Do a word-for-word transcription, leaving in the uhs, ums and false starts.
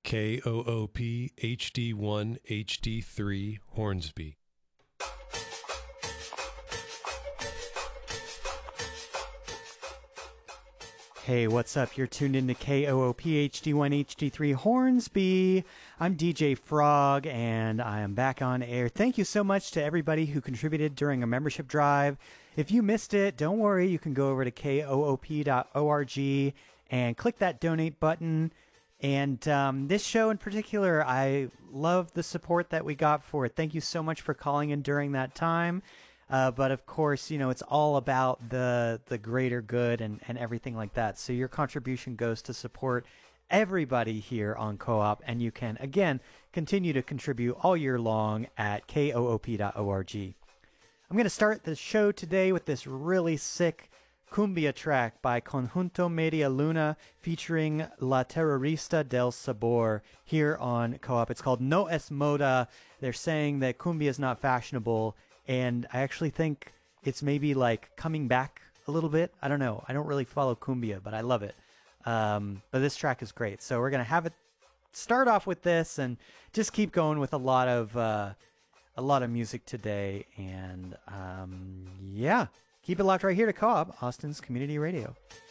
K O O P H D one H D three Hornsby. Hey, what's up? You're tuned into K O O P H D one H D three Hornsby. I'm D J Frog, and I am back on air. Thank you so much to everybody who contributed during a membership drive. If you missed it, don't worry. You can go over to K O O P dot org and click that donate button. And um, this show in particular, I love the support that we got for it. Thank you so much for calling in during that time. Uh, but of course, you know, it's all about the the greater good and, and everything like that. So your contribution goes to support everybody here on Co-op. And you can, again, continue to contribute all year long at K O O P dot org. I'm going to start the show today with this really sick cumbia track by Conjunto Media Luna featuring La Terrorista del Sabor here on Co-op. It's called No Es Moda. They're saying that cumbia is not fashionable. And I actually think it's maybe like coming back a little bit. I don't know. I don't really follow cumbia, but I love it. Um, but this track is great. So we're going to have it start off with this and just keep going with a lot of uh, a lot of music today. And um, yeah, keep it locked right here to Co-op, Austin's Community Radio.